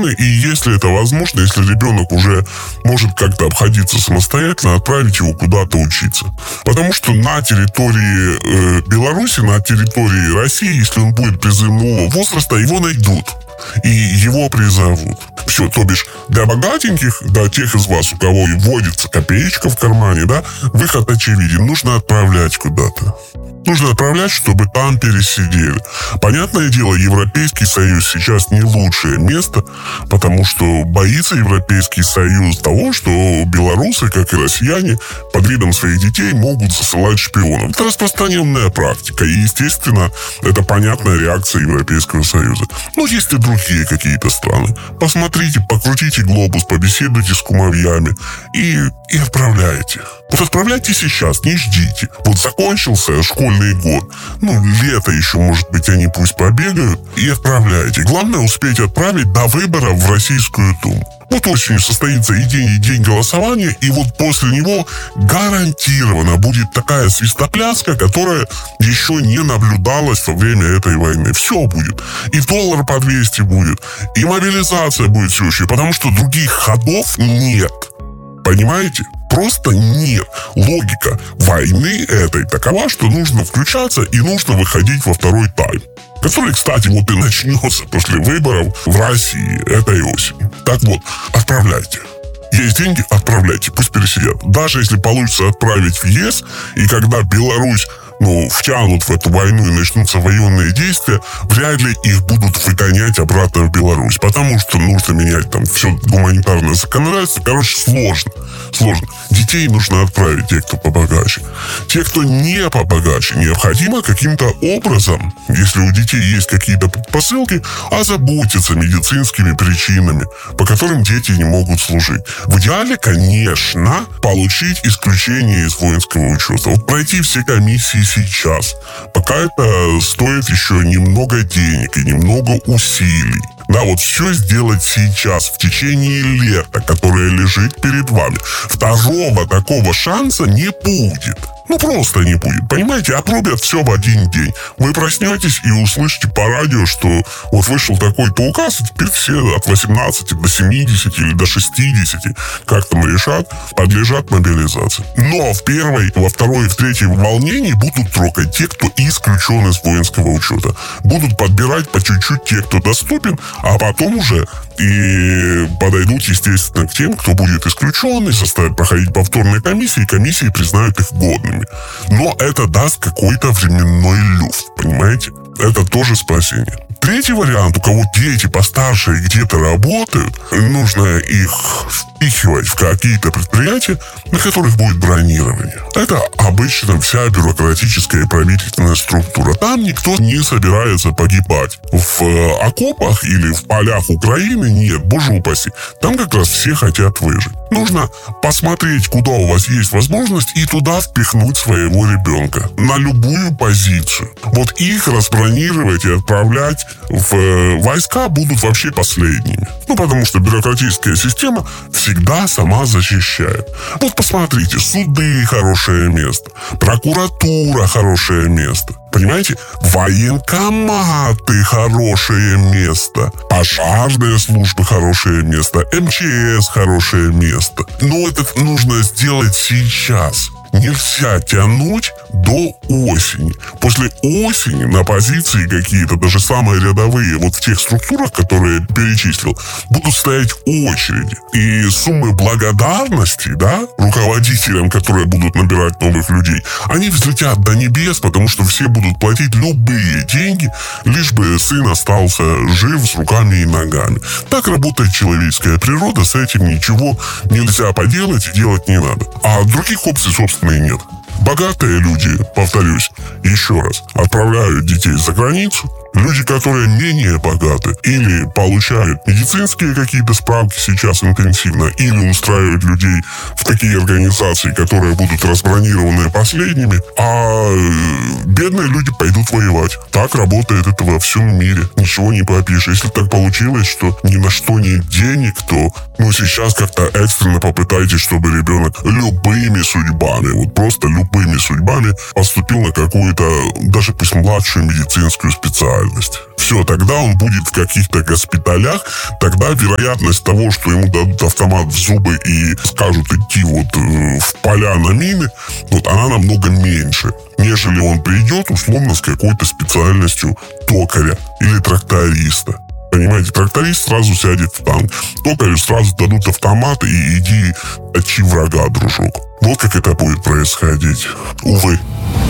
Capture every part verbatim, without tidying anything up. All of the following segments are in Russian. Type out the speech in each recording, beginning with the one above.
страны, и если это возможно, если ребенок уже может как-то обходиться самостоятельно, отправить его куда-то учиться. Потому что на территории э, Беларуси, на территории России, если он будет призывного возраста, его найдут. И его призовут. Все, то бишь, для богатеньких, для тех из вас, у кого и вводится копеечка в кармане, да, выход очевиден. Нужно отправлять куда-то. Нужно отправлять, чтобы там пересидели. Понятное дело, Европейский Союз сейчас не лучшее место, потому что боится Европейский Союз того, что белорусы, как и россияне, под видом своих детей могут засылать шпионов. Это распространенная практика, и, естественно, это понятная реакция Европейского Союза. Но есть и другие какие-то страны. Посмотрите, покрутите глобус, побеседуйте с кумовьями и, и отправляйте. Вот отправляйте сейчас, не ждите. Вот закончился школьный год. Ну, лето еще, может быть, они пусть побегают. И отправляйте. Главное успеть отправить до выборов в Российскую Думу. Вот осенью состоится и день, и день голосования, и вот после него гарантированно будет такая свистопляска, которая еще не наблюдалась во время этой войны. Все будет. И доллар по двести будет, и мобилизация будет всеобщая, потому что других ходов нет. Понимаете? Просто нет. Логика войны этой такова, что нужно включаться и нужно выходить во второй тайм. Который, кстати, вот и начнется после выборов в России этой осенью. Так вот, отправляйте. Есть деньги, отправляйте, пусть пересидят. Даже если получится отправить в ЕС, и когда Беларусь, ну, втянут в эту войну и начнутся военные действия, вряд ли их будут выгонять обратно в Беларусь, потому что нужно менять там все гуманитарное законодательство. Короче, сложно. Сложно. Детей нужно отправить, те, кто побогаче. Те, кто не побогаче, необходимо каким-то образом, если у детей есть какие-то предпосылки, озаботиться медицинскими причинами, по которым дети не могут служить. В идеале, конечно, получить исключение из воинского учета. Вот пройти все комиссии сейчас, пока это стоит еще немного денег и немного усилий. Да, вот все сделать сейчас, в течение лета, которое лежит перед вами. Второго такого шанса не будет. Ну, просто не будет. Понимаете, отрубят все в один день. Вы проснетесь и услышите по радио, что вот вышел такой-то указ, и теперь все от восемнадцати до семидесяти или до шестидесяти, как там решат, подлежат мобилизации. Но в первой, во второй и в третьей волнении будут трогать те, кто исключен из воинского учета. Будут подбирать по чуть-чуть те, кто доступен, а потом уже и подойдут, естественно, к тем, кто будет исключен, и заставят проходить повторные комиссии, и комиссии признают их годными. Но это даст какой-то временной люфт, понимаете? Это тоже спасение. Третий вариант, у кого дети постарше и где-то работают, нужно их впихивать в какие-то предприятия, на которых будет бронирование. Это обычно вся бюрократическая и правительственная структура. Там никто не собирается погибать. В окопах или в полях Украины нет, боже упаси. Там как раз все хотят выжить. Нужно посмотреть, куда у вас есть возможность, и туда впихнуть своего ребенка. На любую позицию. Вот их разбронировать и отправлять в войска будут вообще последними. Ну, потому что бюрократическая система всегда сама защищает. Вот посмотрите, суды — хорошее место, прокуратура — хорошее место. Понимаете? Военкоматы — хорошее место, пожарные службы — хорошее место, эм че эс — хорошее место. Но это нужно сделать сейчас. Нельзя тянуть до осени. После осени на позиции какие-то, даже самые рядовые, вот в тех структурах, которые я перечислил, будут стоять очереди. И суммы благодарности, да, руководителям, которые будут набирать новых людей, они взлетят до небес, потому что все будут платить любые деньги, лишь бы сын остался жив с руками и ногами. Так работает человеческая природа, с этим ничего нельзя поделать и делать не надо. А других опций, собственно, и нет. Богатые люди, повторюсь, еще раз, отправляют детей за границу. Люди, которые менее богаты, или получают медицинские какие-то справки сейчас интенсивно, или устраивают людей в такие организации, которые будут разбронированы последними, а бедные люди пойдут воевать. Так работает это во всем мире. Ничего не попишешь. Если так получилось, что ни на что нет денег, то ну сейчас как-то экстренно попытайтесь, чтобы ребенок любыми судьбами, вот просто любыми судьбами поступил на какую-то, даже пусть младшую медицинскую специальность. актуальность. Все, тогда он будет в каких-то госпиталях, тогда вероятность того, что ему дадут автомат в зубы и скажут идти вот э, в поля на мины, вот она намного меньше, нежели он придет, условно, с какой-то специальностью токаря или тракториста. Понимаете, тракторист сразу сядет в танк, токарю сразу дадут автомат и иди точи врага, дружок. Вот как это будет происходить. Увы.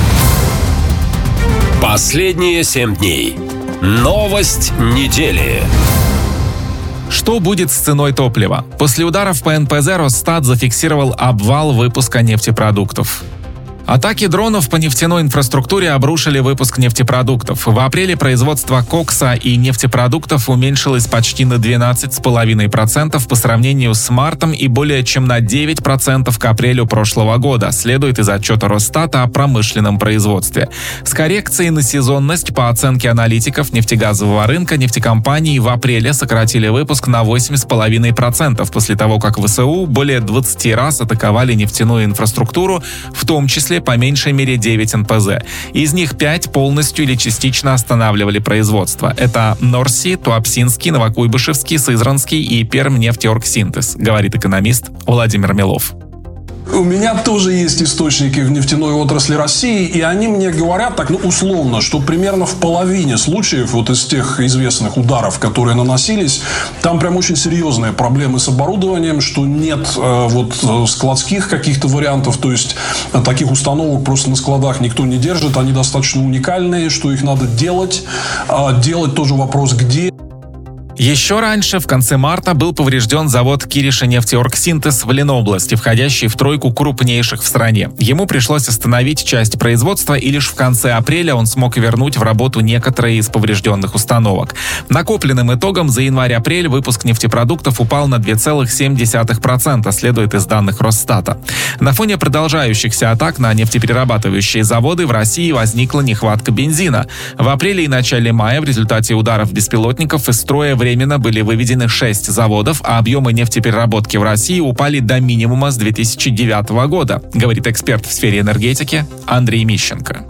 Последние семь дней. Новость недели. Что будет с ценой топлива? После ударов по эн пэ зэ Росстат зафиксировал обвал выпуска нефтепродуктов. Атаки дронов по нефтяной инфраструктуре обрушили выпуск нефтепродуктов. В апреле производство кокса и нефтепродуктов уменьшилось почти на двенадцать целых пять десятых процента по сравнению с мартом и более чем на девять процентов к апрелю прошлого года, следует из отчета Росстата о промышленном производстве. С коррекцией на сезонность, по оценке аналитиков нефтегазового рынка, нефтекомпании в апреле сократили выпуск на восемь целых пять десятых процента после того, как вэ эс у более двадцати раз атаковали нефтяную инфраструктуру, в том числе по меньшей мере девять эн пэ зэ. Из них пять полностью или частично останавливали производство. Это Норси, Туапсинский, Новокуйбышевский, Сызранский и Пермнефтеоргсинтез, говорит экономист Владимир Милов. У меня тоже есть источники в нефтяной отрасли России, и они мне говорят, так, ну, условно, что примерно в половине случаев вот из тех известных ударов, которые наносились, там прям очень серьезные проблемы с оборудованием, что нет э, вот складских каких-то вариантов, то есть э, таких установок просто на складах никто не держит, они достаточно уникальные, что их надо делать, э, делать тоже вопрос где. Еще раньше, в конце марта, был поврежден завод Киришенефтеоргсинтез в Ленобласти, входящий в тройку крупнейших в стране. Ему пришлось остановить часть производства, и лишь в конце апреля он смог вернуть в работу некоторые из поврежденных установок. Накопленным итогом за январь-апрель выпуск нефтепродуктов упал на два целых семь десятых процента, следует из данных Росстата. На фоне продолжающихся атак на нефтеперерабатывающие заводы в России возникла нехватка бензина. В апреле и начале мая в результате ударов беспилотников из строя в Временно были выведены шесть заводов, а объемы нефтепереработки в России упали до минимума с две тысячи девятого года, говорит эксперт в сфере энергетики Андрей Мищенко.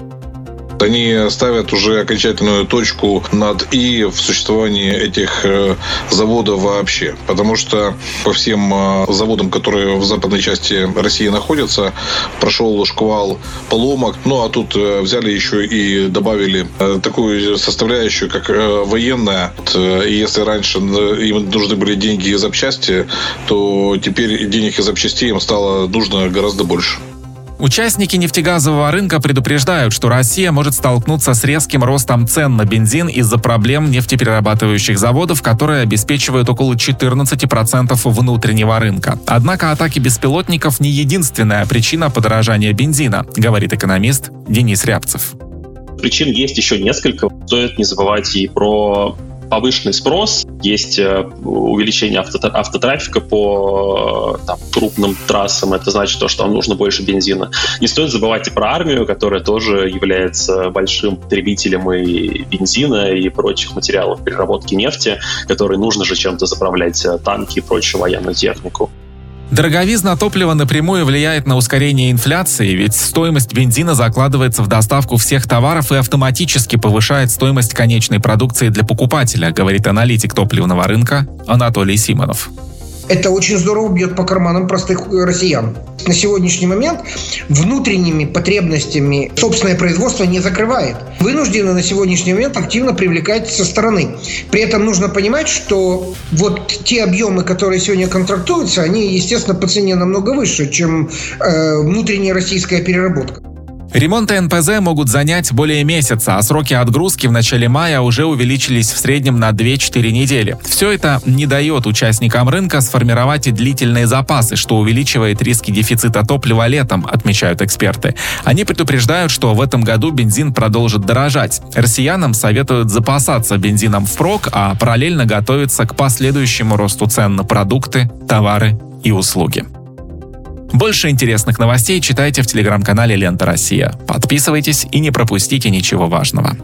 Они ставят уже окончательную точку над «и» в существовании этих заводов вообще. Потому что по всем заводам, которые в западной части России находятся, прошел шквал поломок. Ну, а тут взяли еще и добавили такую составляющую, как военная. И если раньше им нужны были деньги и запчасти, то теперь денег и запчастей им стало нужно гораздо больше. Участники нефтегазового рынка предупреждают, что Россия может столкнуться с резким ростом цен на бензин из-за проблем нефтеперерабатывающих заводов, которые обеспечивают около четырнадцати процентов внутреннего рынка. Однако атаки беспилотников не единственная причина подорожания бензина, говорит экономист Денис Рябцев. Причин есть еще несколько. Стоит не забывать и про повышенный спрос, есть увеличение автотрафика по там, крупным трассам, это значит то, что нам нужно больше бензина. Не стоит забывать и про армию, которая тоже является большим потребителем и бензина, и прочих материалов переработки нефти, которые нужно же чем-то заправлять танки и прочую военную технику. Дороговизна топлива напрямую влияет на ускорение инфляции, ведь стоимость бензина закладывается в доставку всех товаров и автоматически повышает стоимость конечной продукции для покупателя, говорит аналитик топливного рынка Анатолий Симонов. Это очень здорово бьет по карманам простых россиян. На сегодняшний момент внутренними потребностями собственное производство не закрывает. Вынуждены на сегодняшний момент активно привлекать со стороны. При этом нужно понимать, что вот те объемы, которые сегодня контрактуются, они, естественно, по цене намного выше, чем э, внутренняя российская переработка. Ремонты эн пэ зэ могут занять более месяца, а сроки отгрузки в начале мая уже увеличились в среднем на две-четыре недели. Все это не дает участникам рынка сформировать и длительные запасы, что увеличивает риски дефицита топлива летом, отмечают эксперты. Они предупреждают, что в этом году бензин продолжит дорожать. Россиянам советуют запасаться бензином впрок, а параллельно готовиться к последующему росту цен на продукты, товары и услуги. Больше интересных новостей читайте в телеграм-канале «Лента Россия». Подписывайтесь и не пропустите ничего важного.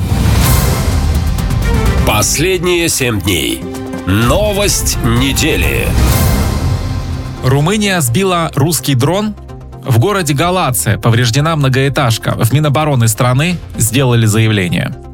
Последние семь дней. Новость недели. Румыния сбила русский дрон. В городе Галаце повреждена многоэтажка. В Минобороны страны сделали заявление.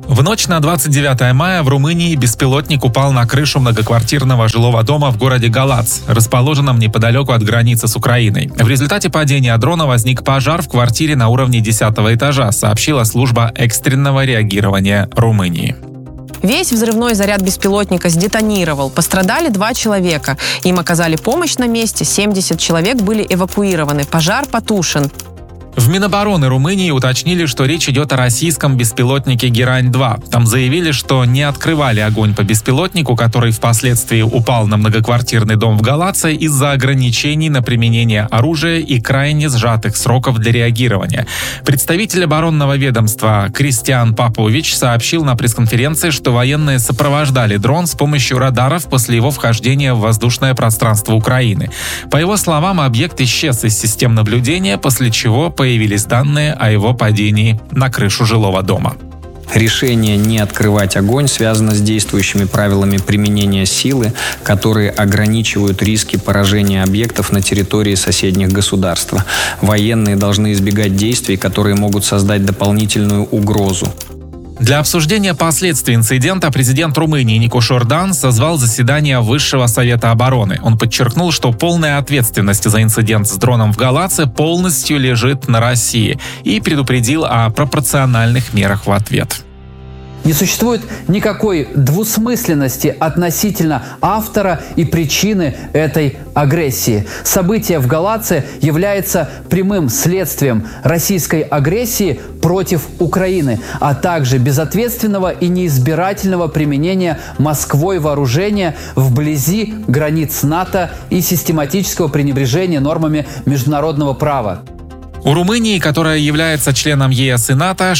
В ночь на двадцать девятое мая в Румынии беспилотник упал на крышу многоквартирного жилого дома в городе Галац, расположенном неподалеку от границы с Украиной. В результате падения дрона возник пожар в квартире на уровне десятого этажа, сообщила служба экстренного реагирования Румынии. Весь взрывной заряд беспилотника сдетонировал. Пострадали два человека. Им оказали помощь на месте. семьдесят человек были эвакуированы. Пожар потушен. В Минобороны Румынии уточнили, что речь идет о российском беспилотнике Герань-два. Там заявили, что не открывали огонь по беспилотнику, который впоследствии упал на многоквартирный дом в Галаце из-за ограничений на применение оружия и крайне сжатых сроков для реагирования. Представитель оборонного ведомства Кристиан Попович сообщил на пресс-конференции, что военные сопровождали дрон с помощью радаров после его вхождения в воздушное пространство Украины. По его словам, объект исчез из систем наблюдения, после чего по появились данные о его падении на крышу жилого дома. Решение не открывать огонь связано с действующими правилами применения силы, которые ограничивают риски поражения объектов на территории соседних государств. Военные должны избегать действий, которые могут создать дополнительную угрозу. Для обсуждения последствий инцидента президент Румынии Никош Ордан созвал заседание Высшего совета обороны. Он подчеркнул, что полная ответственность за инцидент с дроном в Галаце полностью лежит на России и предупредил о пропорциональных мерах в ответ. Не существует никакой двусмысленности относительно автора и причины этой агрессии. Событие в Галаце является прямым следствием российской агрессии против Украины, а также безответственного и неизбирательного применения Москвой вооружения вблизи границ НАТО и систематического пренебрежения нормами международного права. У Румынии, которая является членом ЕС и НАТО,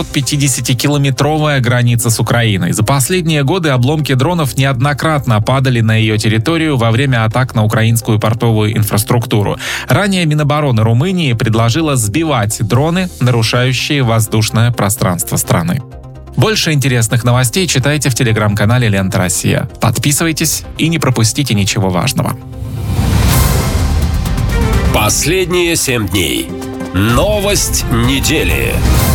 шестисотпятидесятикилометровая граница с Украиной. За последние годы обломки дронов неоднократно падали на ее территорию во время атак на украинскую портовую инфраструктуру. Ранее Минобороны Румынии предложила сбивать дроны, нарушающие воздушное пространство страны. Больше интересных новостей читайте в телеграм-канале «Лента Россия». Подписывайтесь и не пропустите ничего важного. Последние семь дней. Новость недели.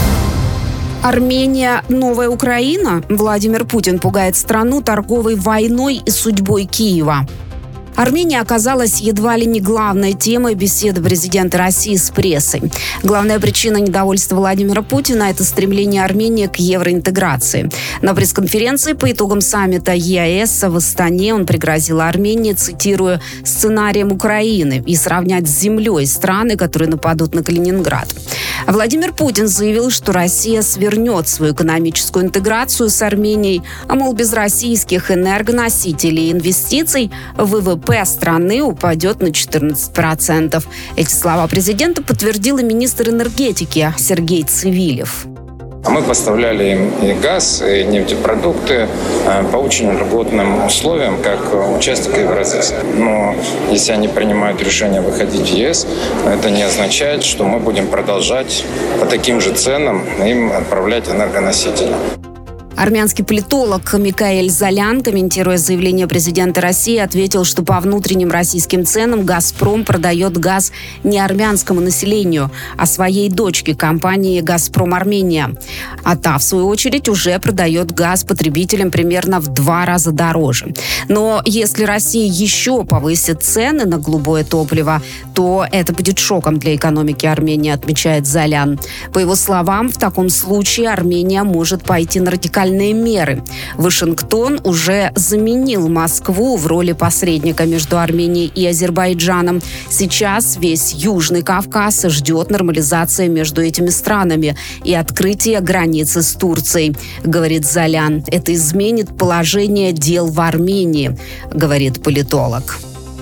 Армения – новая Украина? Владимир Путин пугает страну торговой войной и судьбой Киева. Армения оказалась едва ли не главной темой беседы президента России с прессой. Главная причина недовольства Владимира Путина – это стремление Армении к евроинтеграции. На пресс-конференции по итогам саммита ЕАЭС в Астане он пригрозил Армении, цитирую, «сценарием Украины» и сравнять с землей страны, которые нападут на Калининград. Владимир Путин заявил, что Россия свернет свою экономическую интеграцию с Арменией, а, мол, без российских энергоносителей и инвестиций ВВП страны упадет на четырнадцать процентов. Эти слова президента подтвердил и министр энергетики Сергей Цивилев. Мы поставляли им и газ, и нефтепродукты по очень льготным условиям, как участник Евразийска. Но если они принимают решение выходить в ЕС, это не означает, что мы будем продолжать по таким же ценам им отправлять энергоносители. Армянский политолог Микаэль Залян, комментируя заявление президента России, ответил, что по внутренним российским ценам «Газпром» продает газ не армянскому населению, а своей дочке компании «Газпром Армения». А та, в свою очередь, уже продает газ потребителям примерно в два раза дороже. Но если Россия еще повысит цены на голубое топливо, то это будет шоком для экономики Армении, отмечает Залян. По его словам, в таком случае Армения может пойти на радикальные меры. Вашингтон уже заменил Москву в роли посредника между Арменией и Азербайджаном. Сейчас весь Южный Кавказ ждет нормализации между этими странами и открытия границы с Турцией, говорит Залян. Это изменит положение дел в Армении, говорит политолог.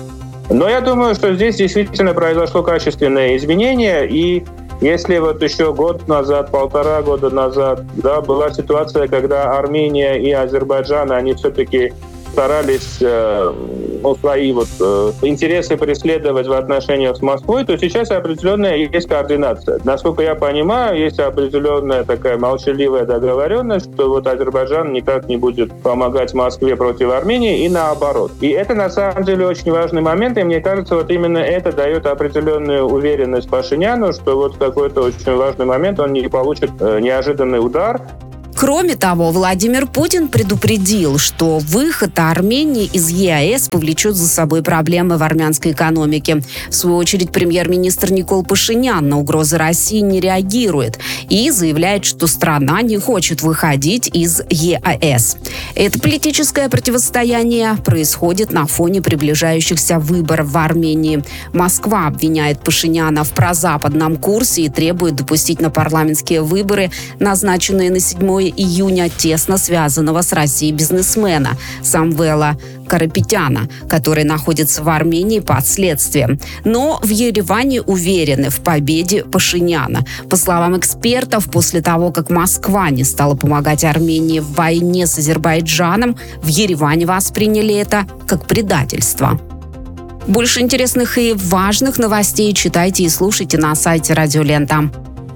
Но я думаю, что здесь действительно произошло качественное изменение, и если вот еще год назад, полтора года назад, да, была ситуация, когда Армения и Азербайджан, они все-таки старались э, ну, свои вот, э, интересы преследовать в отношениях с Москвой, то сейчас определенная есть координация. Насколько я понимаю, есть определенная такая молчаливая договоренность, что вот Азербайджан никак не будет помогать Москве против Армении и наоборот. И это на самом деле очень важный момент, и мне кажется, вот именно это дает определенную уверенность Пашиняну, что вот в какой-то очень важный момент он не получит э, неожиданный удар. Кроме того, Владимир Путин предупредил, что выход Армении из ЕАЭС повлечет за собой проблемы в армянской экономике. В свою очередь, премьер-министр Никол Пашинян на угрозы России не реагирует и заявляет, что страна не хочет выходить из ЕАЭС. Это политическое противостояние происходит на фоне приближающихся выборов в Армении. Москва обвиняет Пашиняна в прозападном курсе и требует допустить на парламентские выборы, назначенные на седьмое июня, тесно связанного с Россией бизнесмена Самвела Карапетяна, который находится в Армении под следствием. Но в Ереване уверены в победе Пашиняна. По словам экспертов, после того, как Москва не стала помогать Армении в войне с Азербайджаном, в Ереване восприняли это как предательство. Больше интересных и важных новостей читайте и слушайте на сайте Радио Лента.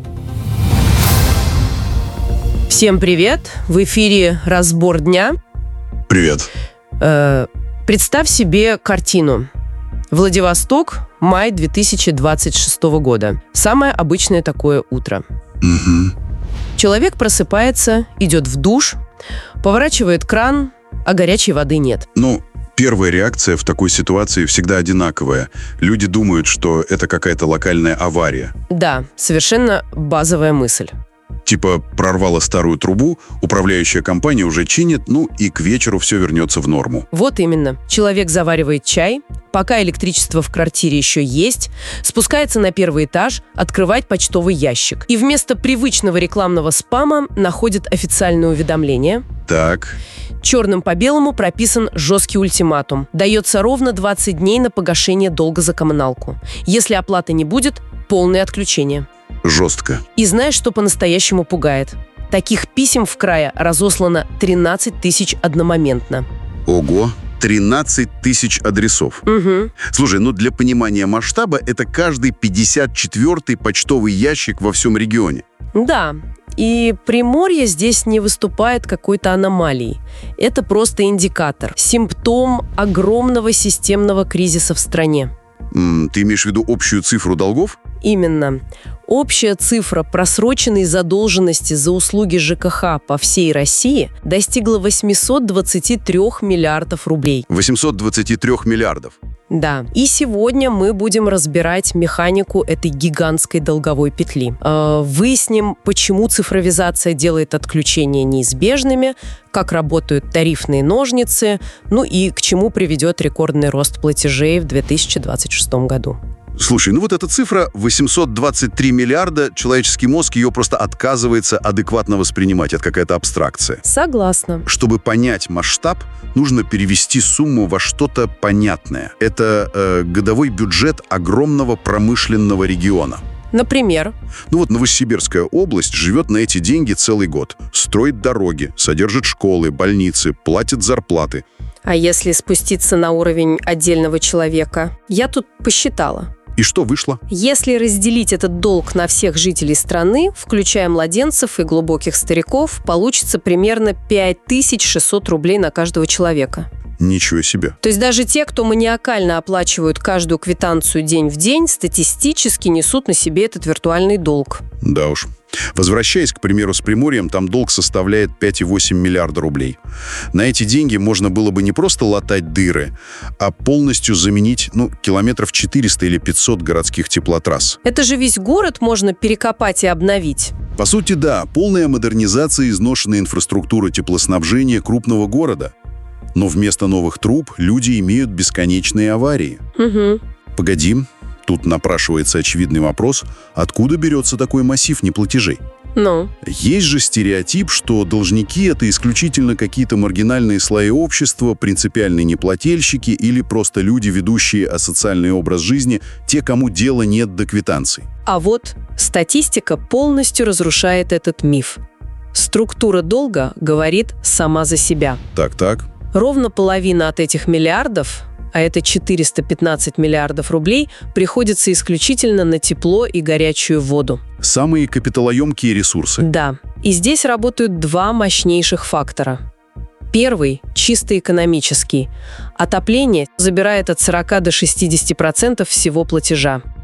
Всем привет! В эфире «Разбор дня». Привет. Э, представь себе картину. Владивосток, май две тысячи двадцать шестого года. Самое обычное такое утро. Угу. Человек просыпается, идет в душ, поворачивает кран, а горячей воды нет. Ну, первая реакция в такой ситуации всегда одинаковая. Люди думают, что это какая-то локальная авария. Да, совершенно базовая мысль. Типа прорвала старую трубу, управляющая компания уже чинит, ну и к вечеру все вернется в норму. Вот именно. Человек заваривает чай, пока электричество в квартире еще есть, спускается на первый этаж, открывает почтовый ящик. И вместо привычного рекламного спама находит официальное уведомление. Так. Черным по белому прописан жесткий ультиматум. Дается ровно двадцать дней на погашение долга за коммуналку. Если оплаты не будет, полное отключение. Жестко. И знаешь, что по-настоящему пугает? Таких писем в крае разослано тринадцать тысяч одномоментно. Ого! тринадцать тысяч адресов. Угу. Слушай, ну для понимания масштаба это каждый пятьдесят четвёртый почтовый ящик во всем регионе. Да. И Приморье здесь не выступает какой-то аномалией. Это просто индикатор, симптом огромного системного кризиса в стране. М, ты имеешь в виду общую цифру долгов? Именно. Общая цифра просроченной задолженности за услуги ЖКХ по всей России достигла восемьсот двадцать три миллиардов рублей. восемьсот двадцать три миллиардов. Да. И сегодня мы будем разбирать механику этой гигантской долговой петли. Э, выясним, почему цифровизация делает отключения неизбежными, как работают тарифные ножницы, ну и к чему приведет рекордный рост платежей в две тысячи двадцать шестом году. Слушай, ну вот эта цифра восемьсот двадцать три миллиарда, человеческий мозг ее просто отказывается адекватно воспринимать. Это какая-то абстракция. Согласна. Чтобы понять масштаб, нужно перевести сумму во что-то понятное. Это э, годовой бюджет огромного промышленного региона. Например? Ну вот Новосибирская область живет на эти деньги целый год. Строит дороги, содержит школы, больницы, платит зарплаты. А если спуститься на уровень отдельного человека? Я тут посчитала. И что вышло? Если разделить этот долг на всех жителей страны, включая младенцев и глубоких стариков, получится примерно пять тысяч шестьсот рублей на каждого человека. Ничего себе. То есть даже те, кто маниакально оплачивают каждую квитанцию день в день, статистически несут на себе этот виртуальный долг. Да уж. Возвращаясь, к примеру, с Приморьем, там долг составляет пять и восемь миллиарда рублей. На эти деньги можно было бы не просто латать дыры, а полностью заменить, ну, километров четыреста или пятьсот городских теплотрасс. Это же весь город можно перекопать и обновить. По сути, да, полная модернизация изношенной инфраструктуры теплоснабжения крупного города. Но вместо новых труб люди имеют бесконечные аварии. Угу. Погоди. Тут напрашивается очевидный вопрос, откуда берется такой массив неплатежей? Ну? Есть же стереотип, что должники – это исключительно какие-то маргинальные слои общества, принципиальные неплательщики или просто люди, ведущие асоциальный образ жизни, те, кому дела нет до квитанций. А вот статистика полностью разрушает этот миф. Структура долга говорит сама за себя. Так-так. Ровно половина от этих миллиардов, а это четыреста пятнадцать миллиардов рублей, приходится исключительно на тепло и горячую воду. Самые капиталоемкие ресурсы. Да. И здесь работают два мощнейших фактора. Первый – чисто экономический. Отопление забирает от сорока до шестидесяти процентов всего платежа.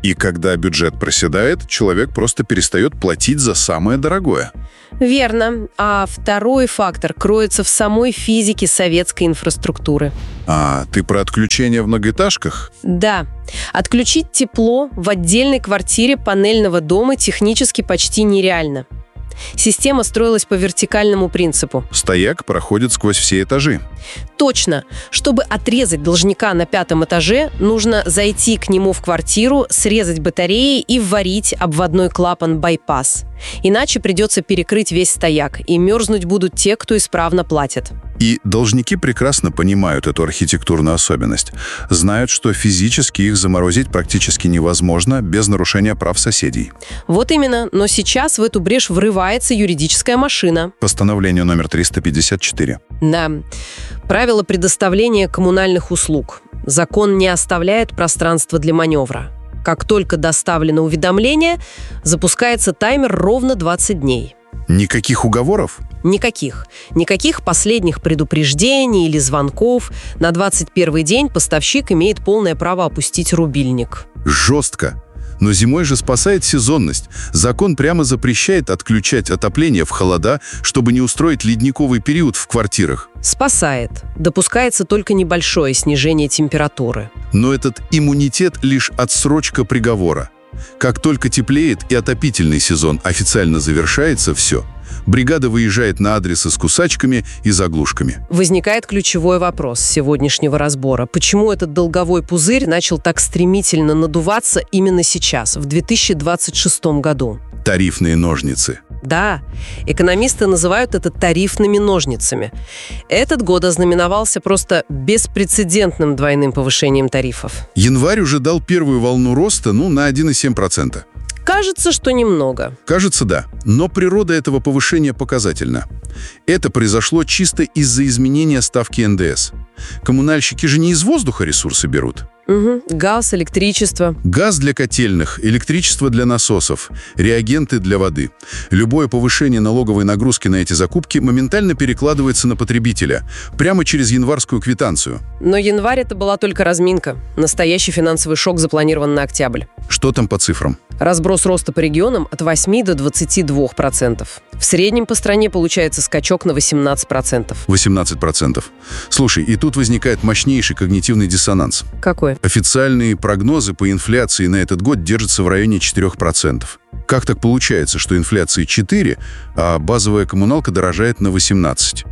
И когда бюджет проседает, человек просто перестает платить за самое дорогое. Верно. А второй фактор кроется в самой физике советской инфраструктуры. А ты про отключение в многоэтажках? Да. Отключить тепло в отдельной квартире панельного дома технически почти нереально. Система строилась по вертикальному принципу. Стояк проходит сквозь все этажи. Точно. Чтобы отрезать должника на пятом этаже, нужно зайти к нему в квартиру, срезать батареи и вварить обводной клапан байпас. Иначе придется перекрыть весь стояк, и мерзнуть будут те, кто исправно платит. И должники прекрасно понимают эту архитектурную особенность. Знают, что физически их заморозить практически невозможно без нарушения прав соседей. Вот именно. Но сейчас в эту брешь врывается юридическая машина. Постановление номер триста пятьдесят четыре. Да. Правила предоставления коммунальных услуг. Закон не оставляет пространства для маневра. Как только доставлено уведомление, запускается таймер ровно двадцать дней. Никаких уговоров? Никаких. Никаких последних предупреждений или звонков. На двадцать первый день поставщик имеет полное право опустить рубильник. Жестко. Но зимой же спасает сезонность. Закон прямо запрещает отключать отопление в холода, чтобы не устроить ледниковый период в квартирах. Спасает. Допускается только небольшое снижение температуры. Но этот иммунитет — лишь отсрочка приговора. Как только теплеет и отопительный сезон официально завершается, все. Бригада выезжает на адресы с кусачками и заглушками. Возникает ключевой вопрос сегодняшнего разбора. Почему этот долговой пузырь начал так стремительно надуваться именно сейчас, в две тысячи двадцать шестом году? Тарифные ножницы. Да, экономисты называют это тарифными ножницами. Этот год ознаменовался просто беспрецедентным двойным повышением тарифов. Январь уже дал первую волну роста, ну, на один целых семь десятых процента. Кажется, что немного. Кажется, да. Но природа этого повышения показательна. Это произошло чисто из-за изменения ставки эн дэ эс. Коммунальщики же не из воздуха ресурсы берут. Угу. Газ, электричество. Газ для котельных, электричество для насосов, реагенты для воды. Любое повышение налоговой нагрузки на эти закупки моментально перекладывается на потребителя, прямо через январскую квитанцию. Но январь — это была только разминка. Настоящий финансовый шок запланирован на октябрь. Что там по цифрам? Разброс роста по регионам от восьми до двадцати двух процентов. В среднем по стране получается скачок на восемнадцать процентов. восемнадцать процентов. Слушай, и тут возникает мощнейший когнитивный диссонанс. Какой? Официальные прогнозы по инфляции на этот год держатся в районе четырёх процентов. Как так получается, что инфляция четыре, а базовая коммуналка дорожает на восемнадцать?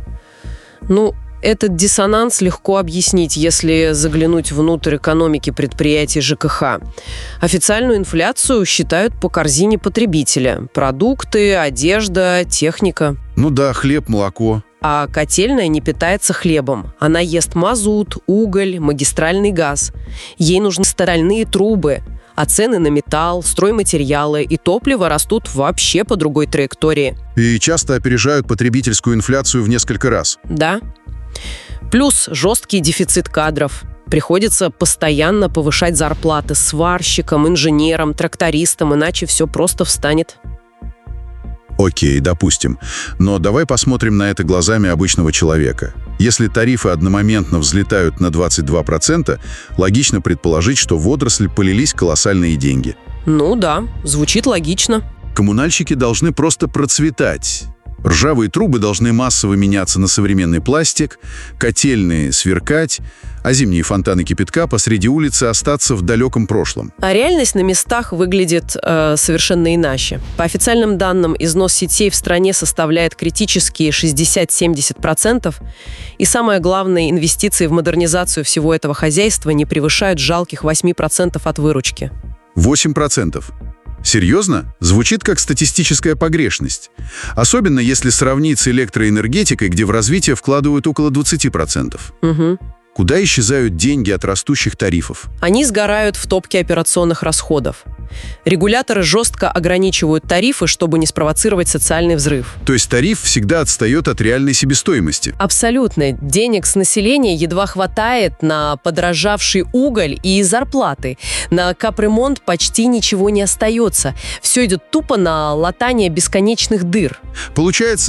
Ну, этот диссонанс легко объяснить, если заглянуть внутрь экономики предприятий жэ ка ха. Официальную инфляцию считают по корзине потребителя. Продукты, одежда, техника. Ну да, хлеб, молоко. А котельная не питается хлебом. Она ест мазут, уголь, магистральный газ. Ей нужны стальные трубы. А цены на металл, стройматериалы и топливо растут вообще по другой траектории. И часто опережают потребительскую инфляцию в несколько раз. Да. Плюс жесткий дефицит кадров. Приходится постоянно повышать зарплаты сварщикам, инженерам, трактористам, иначе все просто встанет. Окей, допустим. Но давай посмотрим на это глазами обычного человека. Если тарифы одномоментно взлетают на двадцать два процента, логично предположить, что в отрасль полились колоссальные деньги. Ну да, звучит логично. Коммунальщики должны просто процветать. Ржавые трубы должны массово меняться на современный пластик, котельные сверкать, а зимние фонтаны кипятка посреди улицы остаться в далеком прошлом. А реальность на местах выглядит э, совершенно иначе. По официальным данным, износ сетей в стране составляет критические шестьдесят-семьдесят процентов, и самое главное, инвестиции в модернизацию всего этого хозяйства не превышают жалких восемь процентов от выручки. восемь процентов. Серьезно? Звучит как статистическая погрешность. Особенно если сравнить с электроэнергетикой, где в развитие вкладывают около двадцати процентов. Угу. Куда исчезают деньги от растущих тарифов? Они сгорают в топке операционных расходов. Регуляторы жестко ограничивают тарифы, чтобы не спровоцировать социальный взрыв. То есть тариф всегда отстает от реальной себестоимости? Абсолютно. Денег с населения едва хватает на подорожавший уголь и зарплаты. На капремонт почти ничего не остается. Все идет тупо на латание бесконечных дыр. Получается,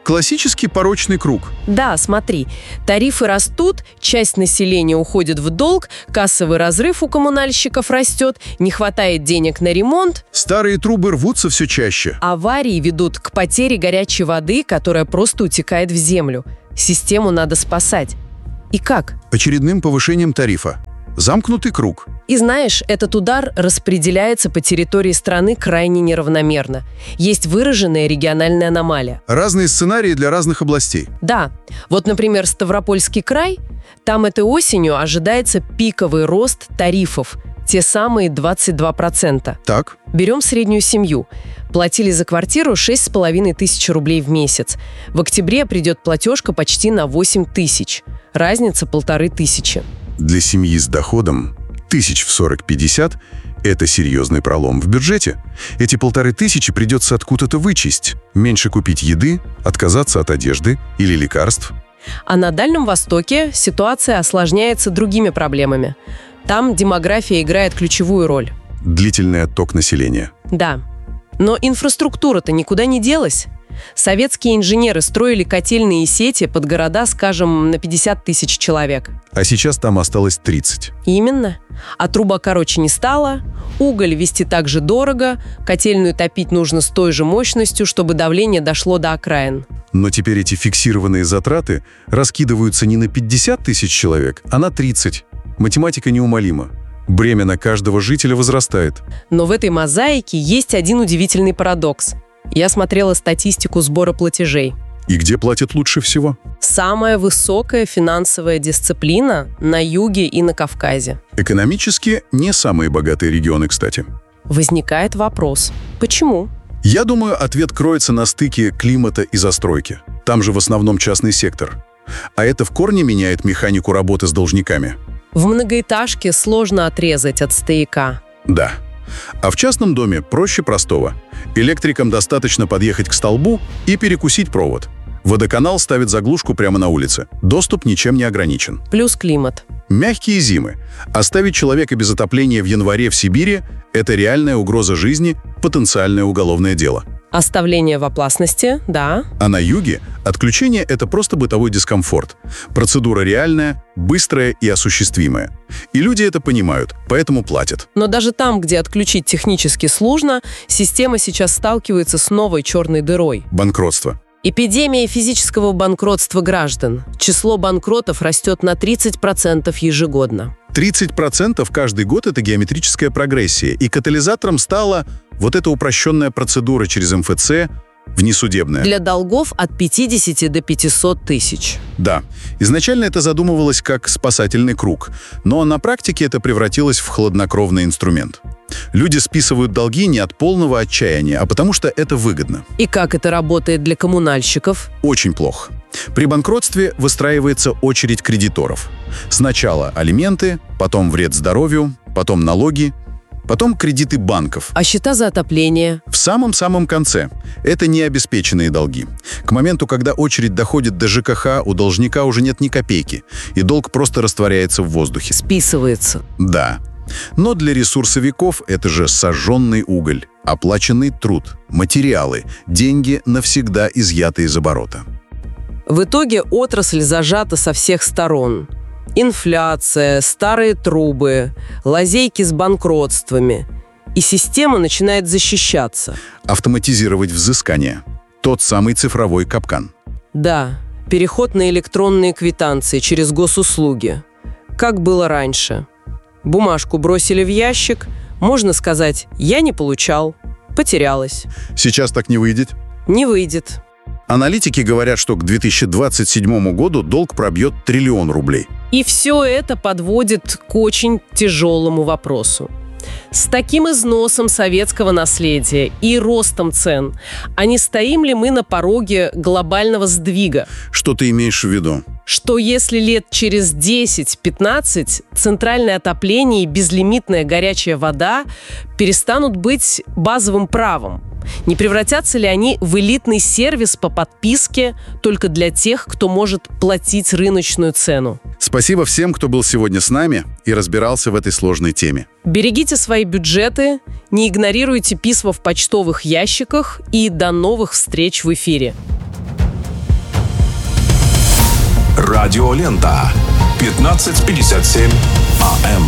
Классический порочный круг. Да, смотри, тарифы растут, часть населения уходит в долг, кассовый разрыв у коммунальщиков растет, не хватает денег на ремонт. Старые трубы рвутся все чаще. Аварии ведут к потере горячей воды, которая просто утекает в землю. Систему надо спасать. И как? Очередным повышением тарифа. Замкнутый круг. И знаешь, этот удар распределяется по территории страны крайне неравномерно. Есть выраженная региональная аномалия. Разные сценарии для разных областей. Да. Вот, например, Ставропольский край, там этой осенью ожидается пиковый рост тарифов. Те самые двадцать два процента. Так. Берем среднюю семью. Платили за квартиру шесть с половиной тысяч рублей в месяц. В октябре придет платежка почти на восемь тысяч. Разница полторы тысячи. Для семьи с доходом тысяч в сорок-пятьдесят – это серьезный пролом в бюджете. Эти полторы тысячи придется откуда-то вычесть. Меньше купить еды, отказаться от одежды или лекарств. А на Дальнем Востоке ситуация осложняется другими проблемами. Там демография играет ключевую роль. Длительный отток населения. Да. Но инфраструктура-то никуда не делась. Советские инженеры строили котельные сети под города, скажем, на пятьдесят тысяч человек. А сейчас там осталось тридцать. Именно. А труба короче не стала, уголь везти так же дорого, котельную топить нужно с той же мощностью, чтобы давление дошло до окраин. Но теперь эти фиксированные затраты раскидываются не на пятьдесят тысяч человек, а на тридцать. Математика неумолима. Бремя на каждого жителя возрастает. Но в этой мозаике есть один удивительный парадокс. Я смотрела статистику сбора платежей. И где платят лучше всего? Самая высокая финансовая дисциплина на юге и на Кавказе. Экономически не самые богатые регионы, кстати. Возникает вопрос. Почему? Я думаю, ответ кроется на стыке климата и застройки. Там же в основном частный сектор. А это в корне меняет механику работы с должниками. В многоэтажке сложно отрезать от стояка. Да. А в частном доме проще простого. Электрикам достаточно подъехать к столбу и перекусить провод. Водоканал ставит заглушку прямо на улице. Доступ ничем не ограничен. Плюс климат. Мягкие зимы. Оставить человека без отопления в январе в Сибири – это реальная угроза жизни, потенциальное уголовное дело. Оставление в опасности, да. А на юге отключение – это просто бытовой дискомфорт. Процедура реальная, быстрая и осуществимая. И люди это понимают, поэтому платят. Но даже там, где отключить технически сложно, система сейчас сталкивается с новой черной дырой. Банкротство. Эпидемия физического банкротства граждан. Число банкротов растет на тридцать процентов ежегодно. тридцать процентов каждый год – это геометрическая прогрессия. И катализатором стала вот эта упрощенная процедура через эм эф цэ, внесудебная. Для долгов от пятидесяти до пятисот тысяч. Да. Изначально это задумывалось как спасательный круг, но на практике это превратилось в хладнокровный инструмент. Люди списывают долги не от полного отчаяния, а потому что это выгодно. И как это работает для коммунальщиков? Очень плохо. При банкротстве выстраивается очередь кредиторов. Сначала алименты, потом вред здоровью, потом налоги, потом кредиты банков. А счета за отопление? В самом-самом конце. Это необеспеченные долги. К моменту, когда очередь доходит до жэ ка ха, у должника уже нет ни копейки, и долг просто растворяется в воздухе. Списывается. Да. Но для ресурсовиков это же сожженный уголь, оплаченный труд, материалы, деньги, навсегда изъятые из оборота. В итоге отрасль зажата со всех сторон. Инфляция, старые трубы, лазейки с банкротствами. И система начинает защищаться. Автоматизировать взыскание. Тот самый цифровой капкан. Да, переход на электронные квитанции через госуслуги. Как было раньше. Бумажку бросили в ящик, можно сказать, я не получал, потерялась. Сейчас так не выйдет? Не выйдет. Аналитики говорят, что к две тысячи двадцать седьмому году долг пробьет триллион рублей. И все это подводит к очень тяжелому вопросу. С таким износом советского наследия и ростом цен, а не стоим ли мы на пороге глобального сдвига? Что ты имеешь в виду? Что если лет через десять-пятнадцать центральное отопление и безлимитная горячая вода перестанут быть базовым правом? Не превратятся ли они в элитный сервис по подписке только для тех, кто может платить рыночную цену? Спасибо всем, кто был сегодня с нами и разбирался в этой сложной теме. Берегите свои бюджеты, не игнорируйте письма в почтовых ящиках и до новых встреч в эфире. Радиолента. пятнадцать пятьдесят семь АМ.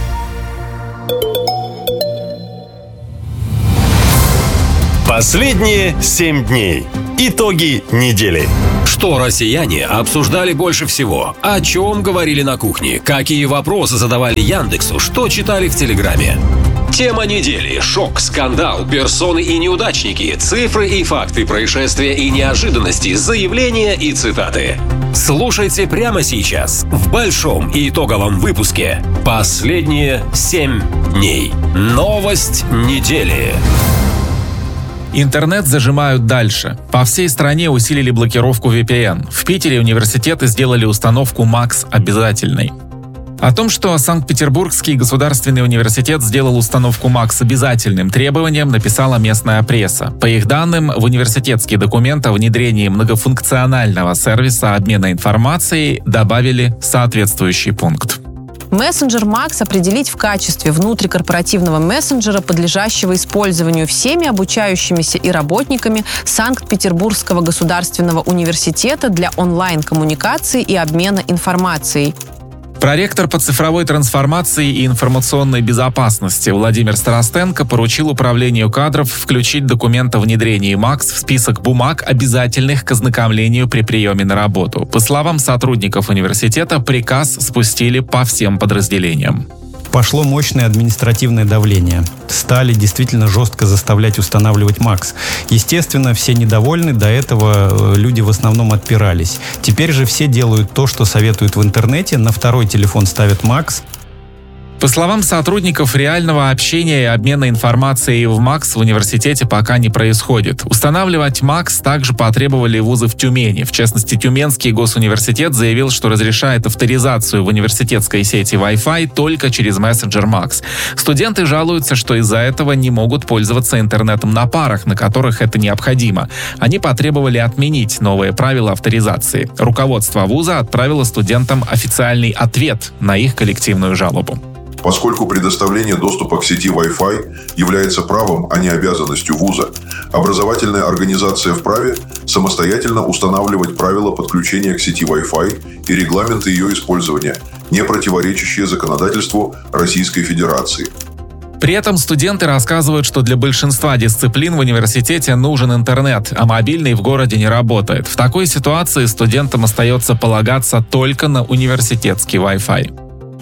Последние семь дней. Итоги недели. Что россияне обсуждали больше всего? О чем говорили на кухне? Какие вопросы задавали Яндексу? Что читали в Телеграме? Тема недели. Шок, скандал, персоны и неудачники, цифры и факты, происшествия и неожиданности, заявления и цитаты. Слушайте прямо сейчас в большом и итоговом выпуске «Последние семь дней». Новость недели. Интернет зажимают дальше. По всей стране усилили блокировку ви пи эн. В Питере университеты сделали установку МАКС обязательной. О том, что Санкт-Петербургский государственный университет сделал установку МАКС обязательным требованием, написала местная пресса. По их данным, в университетский документ о внедрении многофункционального сервиса обмена информацией добавили соответствующий пункт. Мессенджер МАКС определить в качестве внутрикорпоративного мессенджера, подлежащего использованию всеми обучающимися и работниками Санкт-Петербургского государственного университета для онлайн-коммуникации и обмена информацией. Проректор по цифровой трансформации и информационной безопасности Владимир Старостенко поручил управлению кадров включить документ о внедрении МАКС в список бумаг, обязательных к ознакомлению при приеме на работу. По словам сотрудников университета, приказ спустили по всем подразделениям. Пошло мощное административное давление. Стали действительно жестко заставлять устанавливать МАКС. Естественно, все недовольны, до этого люди в основном отпирались. Теперь же все делают то, что советуют в интернете, на второй телефон ставят МАКС. По словам сотрудников, реального общения и обмена информацией в МАКС в университете пока не происходит. Устанавливать МАКС также потребовали вузы в Тюмени. В частности, Тюменский госуниверситет заявил, что разрешает авторизацию в университетской сети Wi-Fi только через мессенджер МАКС. Студенты жалуются, что из-за этого не могут пользоваться интернетом на парах, на которых это необходимо. Они потребовали отменить новые правила авторизации. Руководство вуза отправило студентам официальный ответ на их коллективную жалобу. Поскольку предоставление доступа к сети Wi-Fi является правом, а не обязанностью вуза, образовательная организация вправе самостоятельно устанавливать правила подключения к сети Wi-Fi и регламенты ее использования, не противоречащие законодательству Российской Федерации. При этом студенты рассказывают, что для большинства дисциплин в университете нужен интернет, а мобильный в городе не работает. В такой ситуации студентам остается полагаться только на университетский Wi-Fi.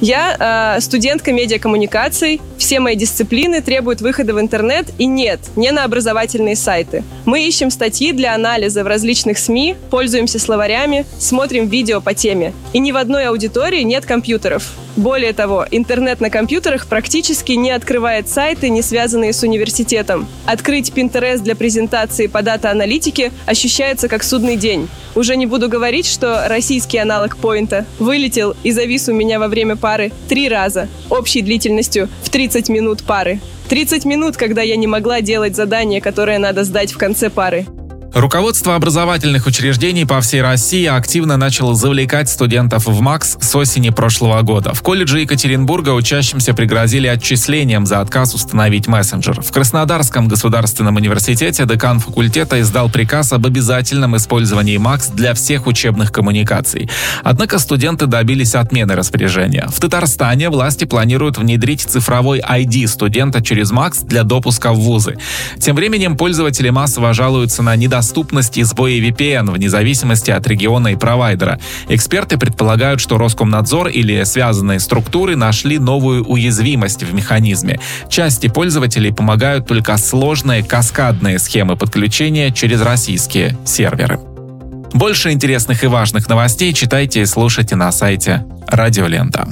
Я э, студентка медиакоммуникаций, все мои дисциплины требуют выхода в интернет, и нет, не на образовательные сайты. Мы ищем статьи для анализа в различных СМИ, пользуемся словарями, смотрим видео по теме. И ни в одной аудитории нет компьютеров. Более того, интернет на компьютерах практически не открывает сайты, не связанные с университетом. Открыть Pinterest для презентации по дата-аналитике ощущается как судный день. Уже не буду говорить, что российский аналог Поинта вылетел и завис у меня во время пары три раза, общей длительностью в тридцать минут пары. тридцать минут, когда я не могла делать задание, которое надо сдать в конце пары. Руководство образовательных учреждений по всей России активно начало завлекать студентов в МАКС с осени прошлого года. В колледже Екатеринбурга учащимся пригрозили отчислением за отказ установить мессенджер. В Краснодарском государственном университете декан факультета издал приказ об обязательном использовании МАКС для всех учебных коммуникаций. Однако студенты добились отмены распоряжения. В Татарстане власти планируют внедрить цифровой ай ди студента через МАКС для допуска в вузы. Тем временем пользователи массово жалуются на недостаточность доступности и сбои ви пи эн вне зависимости от региона и провайдера. Эксперты предполагают, что Роскомнадзор или связанные структуры нашли новую уязвимость в механизме. Части пользователей помогают только сложные каскадные схемы подключения через российские серверы. Больше интересных и важных новостей читайте и слушайте на сайте Радиолента.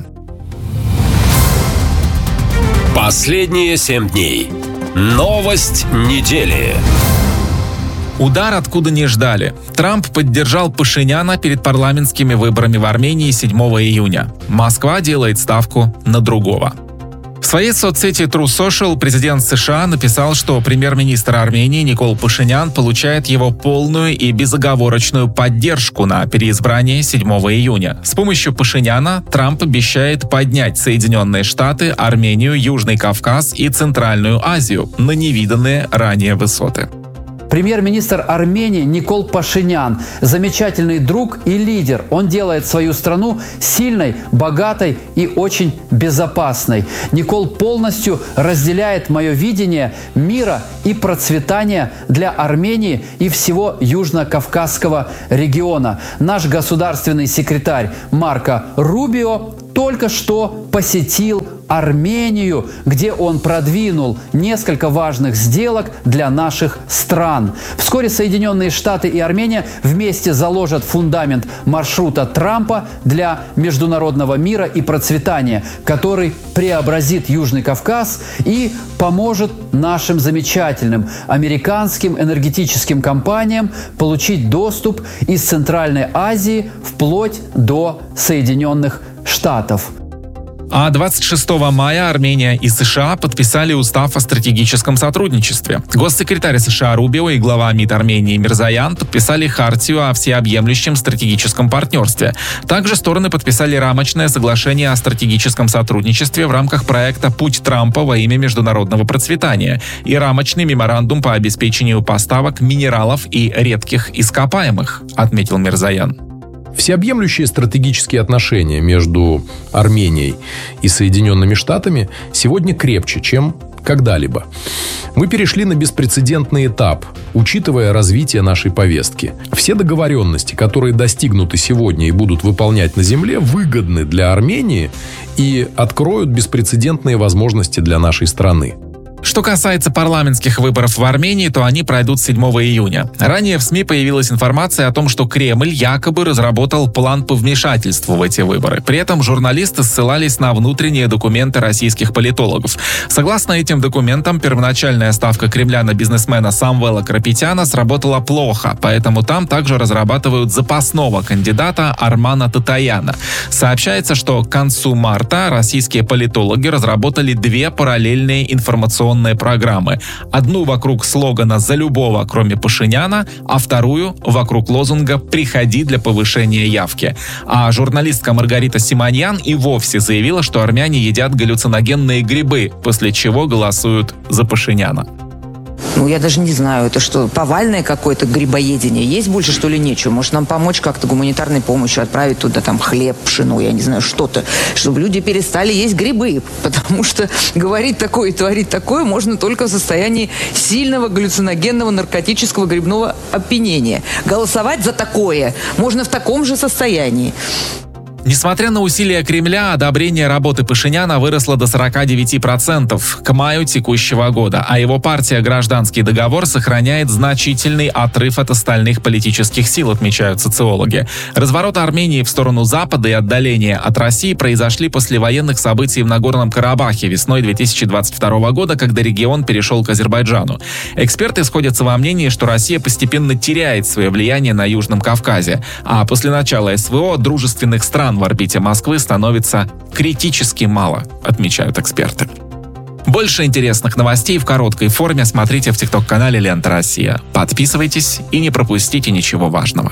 Последние семь дней. Новость недели. Удар откуда не ждали. Трамп поддержал Пашиняна перед парламентскими выборами в Армении седьмого июня. Москва делает ставку на другого. В своей соцсети True Social президент США написал, что премьер-министр Армении Никол Пашинян получает его полную и безоговорочную поддержку на переизбрании седьмого июня. С помощью Пашиняна Трамп обещает поднять Соединенные Штаты, Армению, Южный Кавказ и Центральную Азию на невиданные ранее высоты. Премьер-министр Армении Никол Пашинян – замечательный друг и лидер. Он делает свою страну сильной, богатой и очень безопасной. Никол полностью разделяет мое видение мира и процветания для Армении и всего Южно-Кавказского региона. Наш государственный секретарь Марко Рубио только что посетил Армению, где он продвинул несколько важных сделок для наших стран. Вскоре Соединенные Штаты и Армения вместе заложат фундамент маршрута Трампа для международного мира и процветания, который преобразит Южный Кавказ и поможет нашим замечательным американским энергетическим компаниям получить доступ из Центральной Азии вплоть до Соединенных Штатов. А двадцать шестого мая Армения и США подписали устав о стратегическом сотрудничестве. Госсекретарь США Рубио и глава МИД Армении Мирзоян подписали хартию о всеобъемлющем стратегическом партнерстве. Также стороны подписали рамочное соглашение о стратегическом сотрудничестве в рамках проекта «Путь Трампа во имя международного процветания» и рамочный меморандум по обеспечению поставок минералов и редких ископаемых, отметил Мирзоян. Всеобъемлющие стратегические отношения между Арменией и Соединенными Штатами сегодня крепче, чем когда-либо. Мы перешли на беспрецедентный этап, учитывая развитие нашей повестки. Все договоренности, которые достигнуты сегодня и будут выполнять на земле, выгодны для Армении и откроют беспрецедентные возможности для нашей страны. Что касается парламентских выборов в Армении, то они пройдут седьмого июня. Ранее в СМИ появилась информация о том, что Кремль якобы разработал план по вмешательству в эти выборы. При этом журналисты ссылались на внутренние документы российских политологов. Согласно этим документам, первоначальная ставка Кремля на бизнесмена Самвела Карапетяна сработала плохо, поэтому там также разрабатывают запасного кандидата Армана Татаяна. Сообщается, что к концу марта российские политологи разработали две параллельные информационные программы. Одну вокруг слогана «За любого, кроме Пашиняна», а вторую вокруг лозунга «Приходи для повышения явки». А журналистка Маргарита Симоньян и вовсе заявила, что армяне едят галлюциногенные грибы, после чего голосуют за Пашиняна. Ну, я даже не знаю, это что, повальное какое-то грибоедение? Есть больше, что ли, нечего? Может, нам помочь как-то гуманитарной помощью, отправить туда там хлеб, пшено, я не знаю, что-то, чтобы люди перестали есть грибы, потому что говорить такое и творить такое можно только в состоянии сильного галлюциногенного наркотического грибного опьянения. Голосовать за такое можно в таком же состоянии. Несмотря на усилия Кремля, одобрение работы Пашиняна выросло до сорок девять процентов к маю текущего года, а его партия «Гражданский договор» сохраняет значительный отрыв от остальных политических сил, отмечают социологи. Разворот Армении в сторону Запада и отдаление от России произошли после военных событий в Нагорном Карабахе весной две тысячи двадцать второго года, когда регион перешел к Азербайджану. Эксперты сходятся во мнении, что Россия постепенно теряет свое влияние на Южном Кавказе, а после начала СВО дружественных стран в орбите Москвы становится критически мало, отмечают эксперты. Больше интересных новостей в короткой форме смотрите в тикток-канале «Лента Россия». Подписывайтесь и не пропустите ничего важного.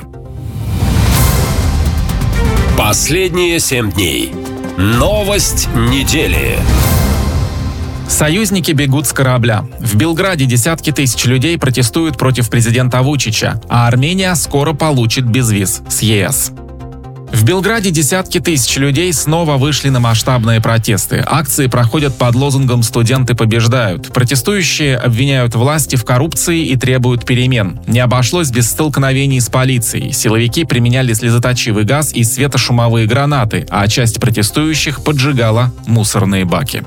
Последние семь дней. Новость недели. Союзники бегут с корабля. В Белграде десятки тысяч людей протестуют против президента Вучича, а Армения скоро получит безвиз с ЕС. В Белграде десятки тысяч людей снова вышли на масштабные протесты. Акции проходят под лозунгом «Студенты побеждают». Протестующие обвиняют власти в коррупции и требуют перемен. Не обошлось без столкновений с полицией. Силовики применяли слезоточивый газ и светошумовые гранаты, а часть протестующих поджигала мусорные баки.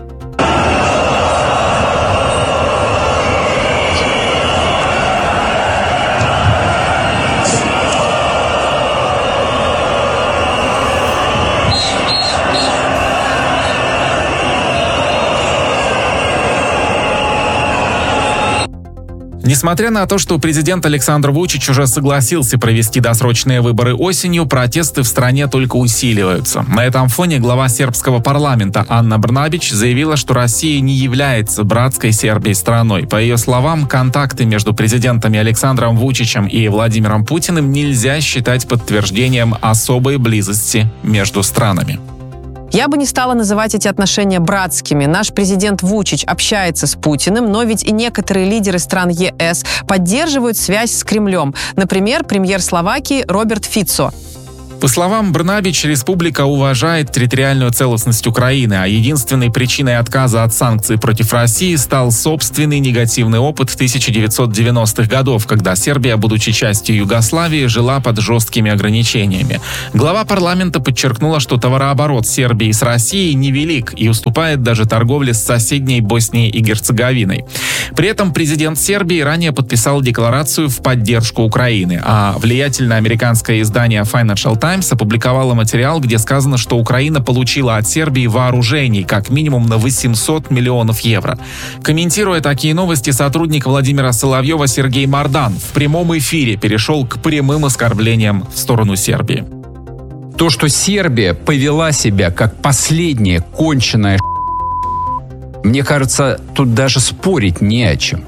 Несмотря на то, что президент Александр Вучич уже согласился провести досрочные выборы осенью, протесты в стране только усиливаются. На этом фоне глава сербского парламента Анна Брнабич заявила, что Россия не является братской Сербией страной. По ее словам, контакты между президентами Александром Вучичем и Владимиром Путиным нельзя считать подтверждением особой близости между странами. Я бы не стала называть эти отношения братскими. Наш президент Вучич общается с Путиным, но ведь и некоторые лидеры стран ЕС поддерживают связь с Кремлем. Например, премьер Словакии Роберт Фицо. По словам Брнабич, республика уважает территориальную целостность Украины, а единственной причиной отказа от санкций против России стал собственный негативный опыт тысяча девятьсот девяностых годов, когда Сербия, будучи частью Югославии, жила под жесткими ограничениями. Глава парламента подчеркнула, что товарооборот Сербии с Россией невелик и уступает даже торговле с соседней Боснией и Герцеговиной. При этом президент Сербии ранее подписал декларацию в поддержку Украины, а влиятельное американское издание Financial Times опубликовала материал, где сказано, что Украина получила от Сербии вооружений как минимум на восемьсот миллионов евро. Комментируя такие новости, сотрудник Владимира Соловьева Сергей Мардан в прямом эфире перешел к прямым оскорблениям в сторону Сербии. То, что Сербия повела себя как последняя конченая мне кажется, тут даже спорить не о чем.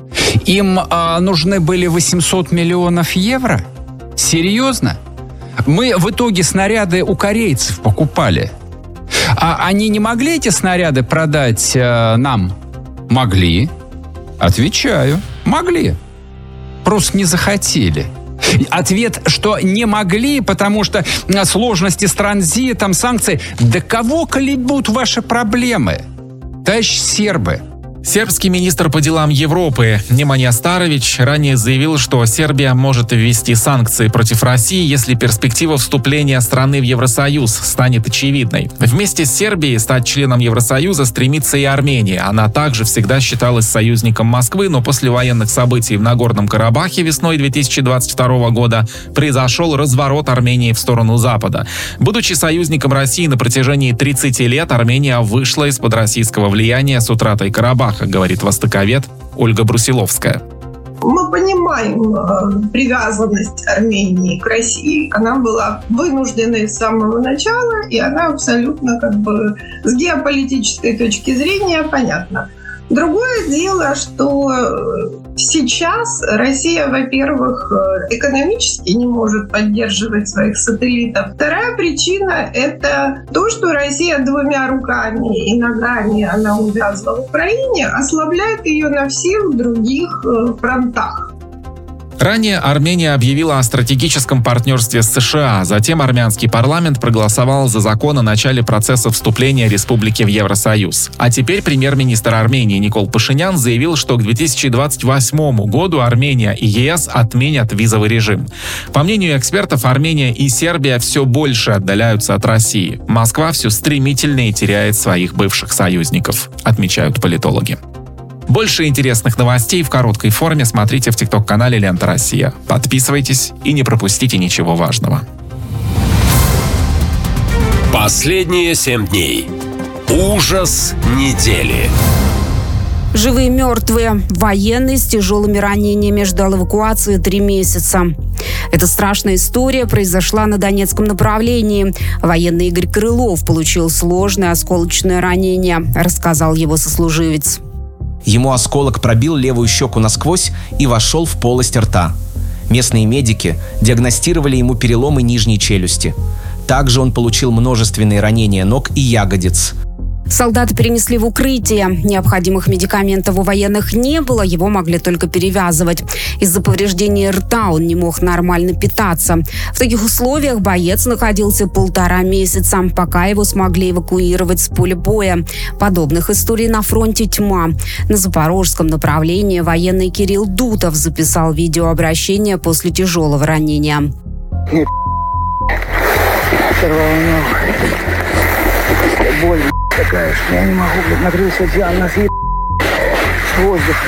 Им а, нужны были восемьсот миллионов евро? Серьезно? Мы в итоге снаряды у корейцев покупали. А они не могли эти снаряды продать э, нам? Могли. Отвечаю. Могли. Просто не захотели. Ответ, что не могли, потому что сложности с транзитом, санкции. Да кого колебут ваши проблемы? Товарищ сербы. Сербский министр по делам Европы Немanja Starović ранее заявил, что Сербия может ввести санкции против России, если перспектива вступления страны в Евросоюз станет очевидной. Вместе с Сербией стать членом Евросоюза стремится и Армения. Она также всегда считалась союзником Москвы, но после военных событий в Нагорном Карабахе весной две тысячи двадцать второго года произошел разворот Армении в сторону Запада. Будучи союзником России на протяжении тридцати лет, Армения вышла из-под российского влияния с утратой Карабаха, говорит востоковед Ольга Брусиловская. Мы понимаем э, привязанность Армении к России. Она была вынужденной с самого начала, и она абсолютно как бы с геополитической точки зрения понятна. Другое дело, что сейчас Россия, во-первых, экономически не может поддерживать своих сателлитов. Вторая причина – это то, что Россия двумя руками и ногами она увязла в Украине, ослабляет ее на всех других фронтах. Ранее Армения объявила о стратегическом партнерстве с США. Затем армянский парламент проголосовал за закон о начале процесса вступления республики в Евросоюз. А теперь премьер-министр Армении Никол Пашинян заявил, что к две тысячи двадцать восьмому году Армения и ЕС отменят визовый режим. По мнению экспертов, Армения и Сербия все больше отдаляются от России. Москва все стремительнее теряет своих бывших союзников, отмечают политологи. Больше интересных новостей в короткой форме смотрите в тикток-канале «Лента Россия». Подписывайтесь и не пропустите ничего важного. Последние семь дней. Ужас недели. Живые и мертвые. Военные с тяжелыми ранениями ждал эвакуации три месяца. Эта страшная история произошла на Донецком направлении. Военный Игорь Крылов получил сложное осколочное ранение, рассказал его сослуживец. Ему осколок пробил левую щеку насквозь и вошел в полость рта. Местные медики диагностировали ему переломы нижней челюсти. Также он получил множественные ранения ног и ягодиц. Солдата перенесли в укрытие. Необходимых медикаментов у военных не было, его могли только перевязывать. Из-за повреждения рта он не мог нормально питаться. В таких условиях боец находился полтора месяца, пока его смогли эвакуировать с поля боя. Подобных историй на фронте тьма. На запорожском направлении военный Кирилл Дутов записал видеообращение после тяжелого ранения. Боль такая, что я не могу, блядь, накрылся океан, нас еб... с воздуха.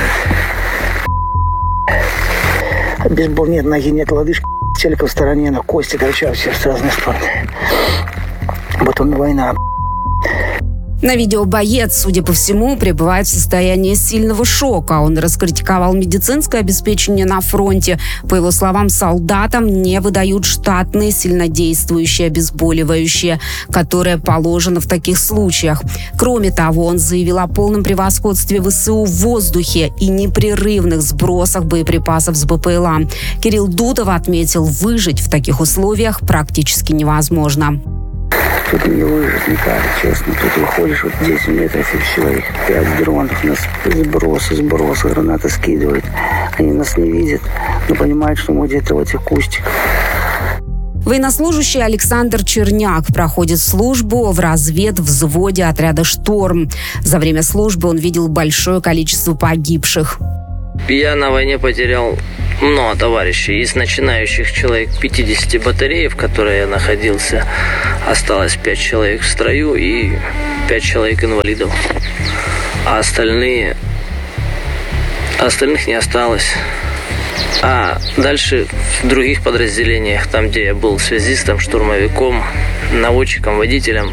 Без боли нет, ноги нет, лодыжки, телека в стороне, но кости торчат все с разных сторон. Потом война. На видео боец, судя по всему, пребывает в состоянии сильного шока. Он раскритиковал медицинское обеспечение на фронте. По его словам, солдатам не выдают штатные сильнодействующие обезболивающие, которые положено в таких случаях. Кроме того, он заявил о полном превосходстве ВСУ в воздухе и непрерывных сбросах боеприпасов с БПЛА. Кирилл Дутов отметил, выжить в таких условиях практически невозможно. Тут не выжить никак, честно. Тут выходишь вот десять метров и все, их пять дронов, нас сбросы, сбросы, гранаты скидывают. Они нас не видят, но понимают, что мы где-то в этих кустиках. Военнослужащий Александр Черняк проходит службу в разведвзводе отряда «Шторм». За время службы он видел большое количество погибших. Я на войне потерял много товарищей. Из начинающих человек пятьдесят батарей, в которой я находился, осталось пять человек в строю и пять человек инвалидов. А остальные... Остальных не осталось. А дальше в других подразделениях, там, где я был связистом, штурмовиком, наводчиком, водителем,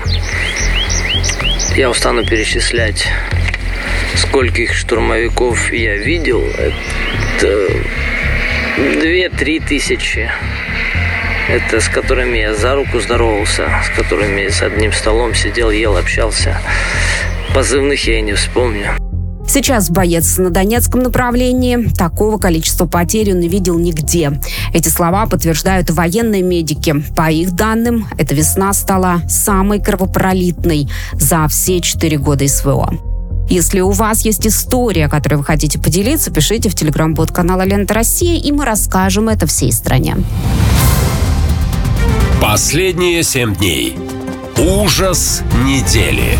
я устану перечислять, скольких штурмовиков я видел. Это две-три тысячи. Это с которыми я за руку здоровался, с которыми с одним столом сидел, ел, общался. Позывных я и не вспомню. Сейчас боец на Донецком направлении. Такого количества потерь он не видел нигде. Эти слова подтверждают военные медики. По их данным, эта весна стала самой кровопролитной за все четыре года СВО. Если у вас есть история, которой вы хотите поделиться, пишите в телеграм-бот канала «Лента Россия», и мы расскажем это всей стране. Последние семь дней. Ужас недели.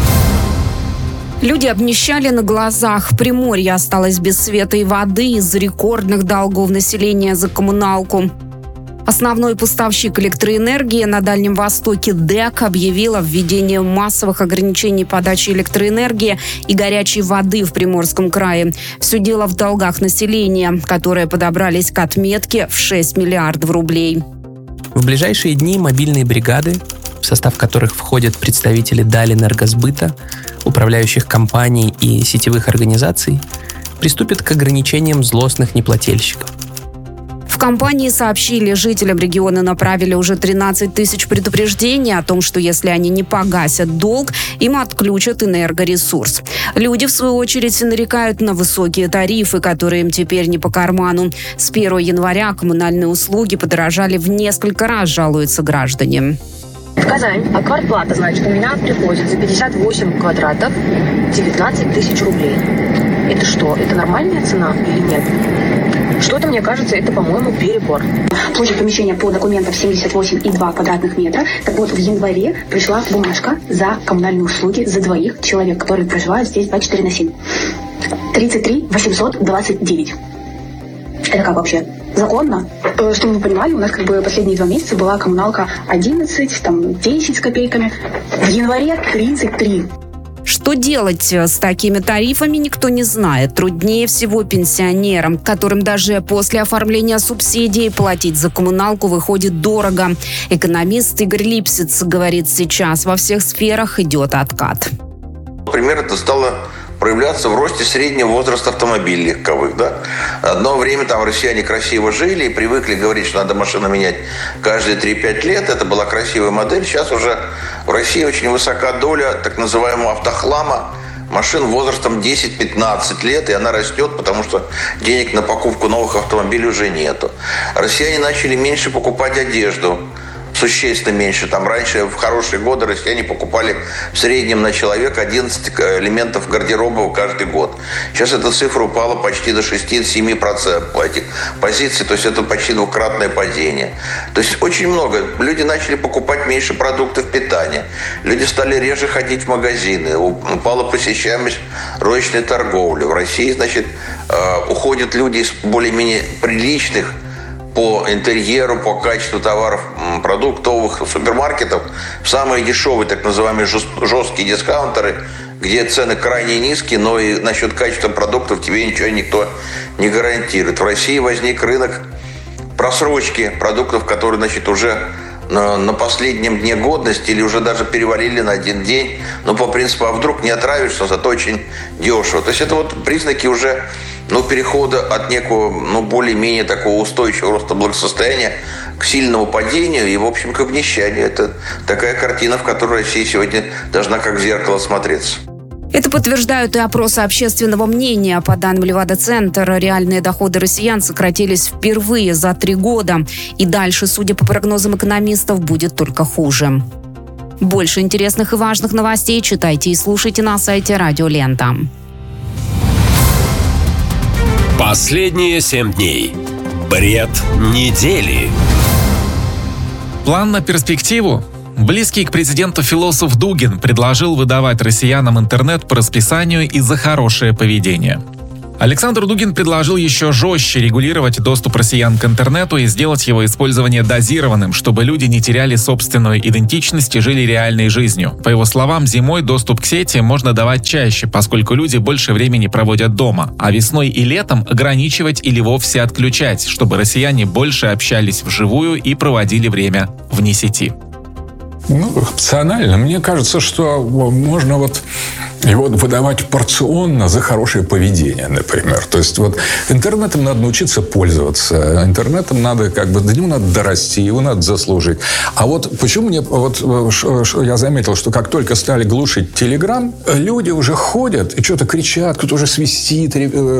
Люди обнищали на глазах. Приморье осталось без света и воды из-за рекордных долгов населения за коммуналку. Основной поставщик электроэнергии на Дальнем Востоке ДЭК объявила введение массовых ограничений подачи электроэнергии и горячей воды в Приморском крае. Все дело в долгах населения, которые подобрались к отметке в шесть миллиардов рублей. В ближайшие дни мобильные бригады, в состав которых входят представители Дальэнергосбыта, управляющих компаний и сетевых организаций, приступят к ограничениям злостных неплательщиков. В компании сообщили, жителям региона направили уже тринадцать тысяч предупреждений о том, что если они не погасят долг, им отключат энергоресурс. Люди, в свою очередь, нарекают на высокие тарифы, которые им теперь не по карману. С первого января коммунальные услуги подорожали в несколько раз, жалуются граждане. В Казань, а квартплата, значит, у меня приходит за пятьдесят восемь квадратов девятнадцать тысяч рублей. Это что, это нормальная цена или нет? Что-то, мне кажется, это, по-моему, перебор. Площадь помещения по документам семьдесят восемь и два квадратных метра. Так вот, в январе пришла бумажка за коммунальные услуги за двоих человек, которые проживают здесь двадцать четыре на семь. тридцать три восемьсот двадцать девять. Это как вообще? Законно? Чтобы вы понимали, у нас как бы последние два месяца была коммуналка одиннадцать, там десять с копейками. В январе тридцать три. Что делать с такими тарифами, никто не знает. Труднее всего пенсионерам, которым даже после оформления субсидий платить за коммуналку выходит дорого. Экономист Игорь Липсиц говорит, сейчас во всех сферах идет откат. Например, это стало проявляться в росте среднего возраста автомобилей легковых. Да? Одно время там россияне красиво жили и привыкли говорить, что надо машину менять каждые три-пять лет. Это была красивая модель. Сейчас уже в России очень высока доля так называемого автохлама, машин возрастом десять-пятнадцать лет, и она растет, потому что денег на покупку новых автомобилей уже нету. Россияне начали меньше покупать одежду. Существенно меньше. Там раньше, в хорошие годы, россияне покупали в среднем на человека одиннадцать элементов гардероба каждый год. Сейчас эта цифра упала почти до шесть-семь процентов по этих позиций. То есть это почти двукратное падение. То есть очень много. Люди начали покупать меньше продуктов питания. Люди стали реже ходить в магазины. Упала посещаемость розничной торговли. В России, значит, уходят люди из более-менее приличных по интерьеру, по качеству товаров продуктовых супермаркетов в самые дешевые, так называемые жесткие дискаунтеры, где цены крайне низкие, но и насчет качества продуктов тебе ничего никто не гарантирует. В России возник рынок просрочки продуктов, которые, значит, уже на, на последнем дне годности или уже даже перевалили на один день. Но по принципу, а вдруг не отравишься, зато очень дешево. То есть это вот признаки уже ну, перехода от некого, ну, более-менее такого устойчивого роста благосостояния к сильному падению и, в общем, к обнищанию. Это такая картина, в которой Россия сегодня должна как в зеркало смотреться. Это подтверждают и опросы общественного мнения. По данным Левада-центра, реальные доходы россиян сократились впервые за три года. И дальше, судя по прогнозам экономистов, будет только хуже. Больше интересных и важных новостей читайте и слушайте на сайте Радио Лента. Последние семь дней. Бред недели. План на перспективу? Близкий к президенту философ Дугин предложил выдавать россиянам интернет по расписанию и за хорошее поведение. Александр Дугин предложил еще жестче регулировать доступ россиян к интернету и сделать его использование дозированным, чтобы люди не теряли собственную идентичность и жили реальной жизнью. По его словам, зимой доступ к сети можно давать чаще, поскольку люди больше времени проводят дома, а весной и летом ограничивать или вовсе отключать, чтобы россияне больше общались вживую и проводили время вне сети. Ну, опционально. Мне кажется, что можно вот его выдавать порционно за хорошее поведение, например. То есть вот интернетом надо научиться пользоваться, интернетом надо как бы до него надо дорасти, его надо заслужить. А вот почему мне вот я заметил, что как только стали глушить Телеграм, люди уже ходят и что-то кричат, кто-то уже свистит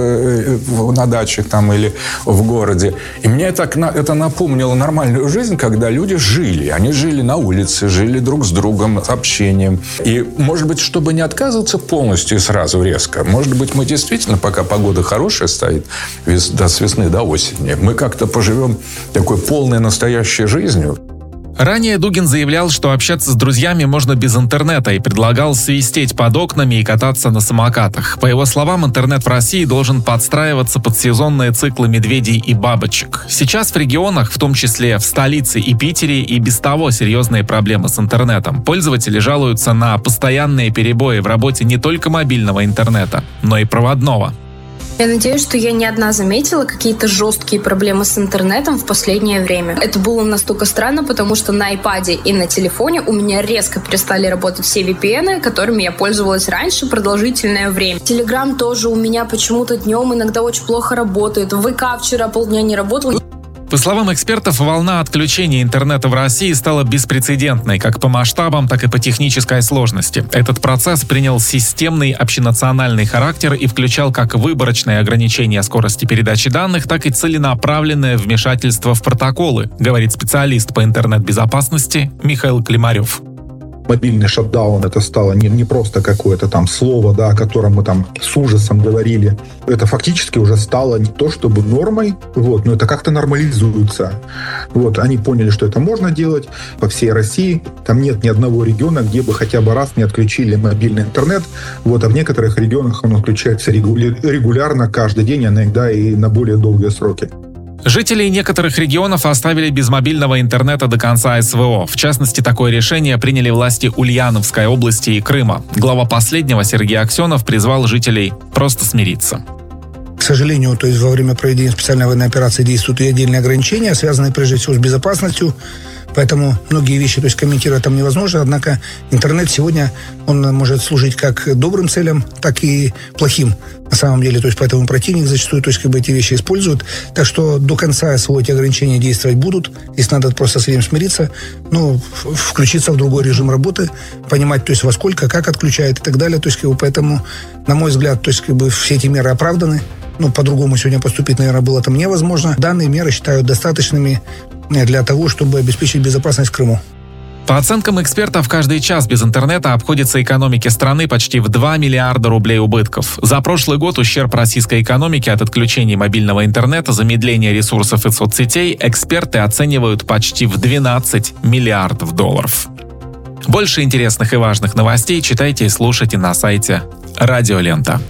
на дачах там или в городе. И мне это, это напомнило нормальную жизнь, когда люди жили. Они жили на улице, жили друг с другом, с общением. И, может быть, чтобы не отказываться полностью и сразу резко, может быть, мы действительно, пока погода хорошая стоит, до, с весны до осени, мы как-то поживем такой полной настоящей жизнью. Ранее Дугин заявлял, что общаться с друзьями можно без интернета и предлагал свистеть под окнами и кататься на самокатах. По его словам, интернет в России должен подстраиваться под сезонные циклы медведей и бабочек. Сейчас в регионах, в том числе в столице и Питере, и без того серьезные проблемы с интернетом. Пользователи жалуются на постоянные перебои в работе не только мобильного интернета, но и проводного. Я надеюсь, что я не одна заметила какие-то жесткие проблемы с интернетом в последнее время. Это было настолько странно, потому что на iPad и на телефоне у меня резко перестали работать все ви пи эн, которыми я пользовалась раньше продолжительное время. Telegram тоже у меня почему-то днем иногда очень плохо работает. ВК вчера полдня не работал. По словам экспертов, волна отключения интернета в России стала беспрецедентной как по масштабам, так и по технической сложности. Этот процесс принял системный общенациональный характер и включал как выборочное ограничение скорости передачи данных, так и целенаправленное вмешательство в протоколы, говорит специалист по интернет-безопасности Михаил Климарев. Мобильный шатдаун — это стало не, не просто какое-то там слово, да, о котором мы там с ужасом говорили. Это фактически уже стало не то чтобы нормой, вот, но это как-то нормализуется. Вот, они поняли, что это можно делать по всей России. Там нет ни одного региона, где бы хотя бы раз не отключили мобильный интернет. Вот, а в некоторых регионах он отключается регулярно, каждый день, а иногда и на более долгие сроки. Жителей некоторых регионов оставили без мобильного интернета до конца СВО. В частности, такое решение приняли власти Ульяновской области и Крыма. Глава последнего, Сергей Аксенов, призвал жителей просто смириться. К сожалению, то есть во время проведения специальной военной операции действуют и отдельные ограничения, связанные прежде всего с безопасностью. Поэтому многие вещи, то есть комментировать там невозможно. Однако интернет сегодня, он может служить как добрым целям, так и плохим на самом деле. То есть поэтому противник зачастую, то есть как бы эти вещи использует. Так что до конца СВО эти ограничения действовать будут. Здесь надо просто с этим смириться. Ну, включиться в другой режим работы, понимать, то есть во сколько, как отключает и так далее. То есть как бы, поэтому, на мой взгляд, то есть как бы все эти меры оправданы. Ну, по-другому сегодня поступить, наверное, было там невозможно. Данные меры считаю достаточными для того, чтобы обеспечить безопасность в Крыму. По оценкам экспертов, каждый час без интернета обходится экономике страны почти в два миллиарда рублей убытков. За прошлый год ущерб российской экономике от отключения мобильного интернета, замедления ресурсов и соцсетей эксперты оценивают почти в двенадцать миллиардов долларов. Больше интересных и важных новостей читайте и слушайте на сайте Радио Лента.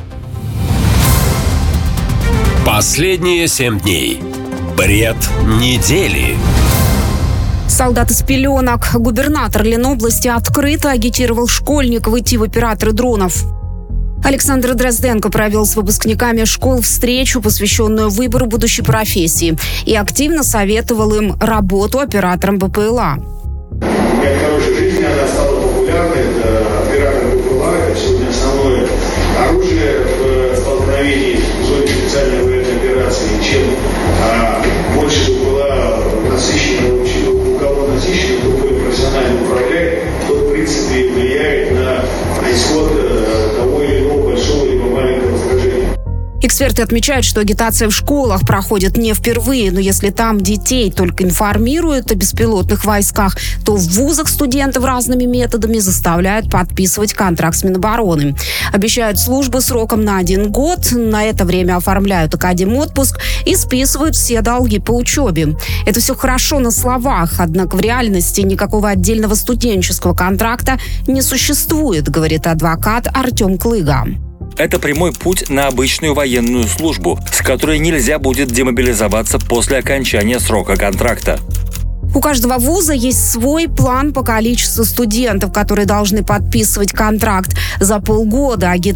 Последние семь дней. Бред недели. Солдат из пеленок. Губернатор Ленобласти открыто агитировал школьников идти в операторы дронов. Александр Дрозденко провел с выпускниками школ встречу, посвященную выбору будущей профессии, и активно советовал им работу оператором БПЛА. Для хорошей жизни она стала популярной. Оператор БПЛА – это сегодня основное оружие в столкновении в зоне специальной военной операции. Чем а, больше БПЛА насыщена, у кого насыщена, другой профессионально управляет, то в принципе влияет на исход того или иного большого либо маленького сражения. Эксперты отмечают, что агитация в школах проходит не впервые, но если там детей только информируют о беспилотных войсках, то в вузах студентов разными методами заставляют подписывать контракт с Минобороны. Обещают службы сроком на один год, на это время оформляют академотпуск и списывают все долги по учебе. Это все хорошо на словах, однако в реальности никакого отдельного студенческого контракта не существует, говорит адвокат Артем Клыга. Это прямой путь на обычную военную службу, с которой нельзя будет демобилизоваться после окончания срока контракта. У каждого вуза есть свой план по количеству студентов, которые должны подписывать контракт. За полгода агит